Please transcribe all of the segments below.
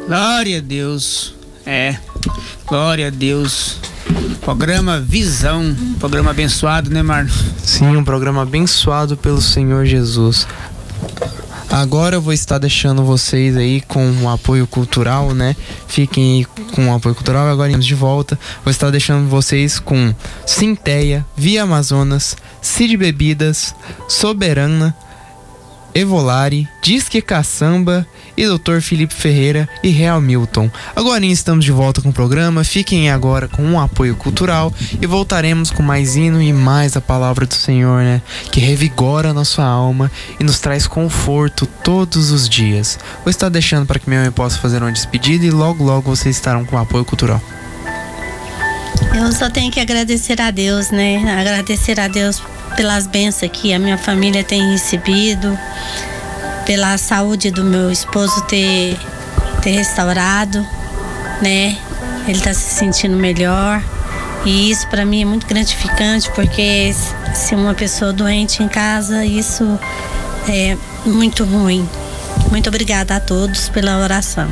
Glória a Deus. Glória a Deus. Programa Visão. Programa abençoado, né, Marlon? Sim, um programa abençoado pelo Senhor Jesus. Agora eu vou estar deixando vocês aí com o apoio cultural, né? Fiquem aí com o apoio cultural. Agora de volta, vou estar deixando vocês com Sinteia, Via Amazonas, Cid Bebidas, Soberana, Evolari, Disque Caçamba e Dr. Felipe Ferreira e Real Milton. Agora estamos de volta com o programa. Fiquem agora com um apoio cultural e voltaremos com mais hino e mais a palavra do Senhor, né? Que revigora a nossa alma e nos traz conforto todos os dias. Vou estar deixando para que minha mãe possa fazer uma despedida e logo vocês estarão com o apoio cultural. Eu só tenho que agradecer a Deus, né? Agradecer a Deus pelas bênçãos que a minha família tem recebido, pela saúde do meu esposo ter restaurado, né? Ele tá se sentindo melhor e isso para mim é muito gratificante, porque se uma pessoa doente em casa, isso é muito ruim. Muito obrigada a todos pela oração.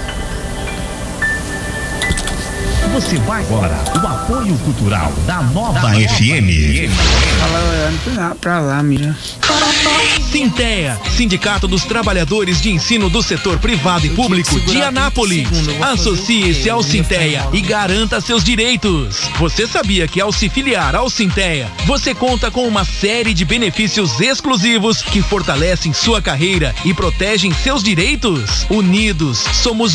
Você vai agora, o apoio cultural da Nova FM. Pra lá, Miriam. Sinteia, Sindicato dos Trabalhadores de Ensino do Setor Privado e Público de Anápolis. Associe-se ao Sinteia e garanta seus direitos. Você sabia que ao se filiar ao Sinteia, você conta com uma série de benefícios exclusivos que fortalecem sua carreira e protegem seus direitos? Unidos, somos